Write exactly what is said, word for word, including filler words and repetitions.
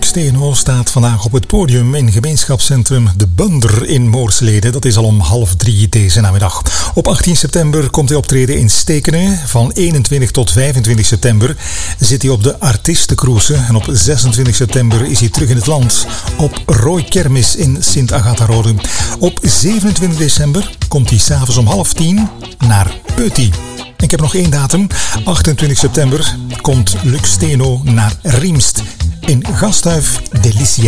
Steno staat vandaag op het podium in gemeenschapscentrum De Bunder in Moorsleden. Dat is al om half drie deze namiddag. Op achttien september komt hij optreden in Stekene. Van eenentwintig tot vijfentwintig september zit hij op de Artistencruise. En op zesentwintig september is hij terug in het land op Rooi Kermis in Sint-Agatha-Rode. Op zevenentwintig december komt hij s'avonds om half tien naar Peuty. Ik heb nog één datum. achtentwintig september komt Lux Steno naar Riemst in Gasthuis Delicia.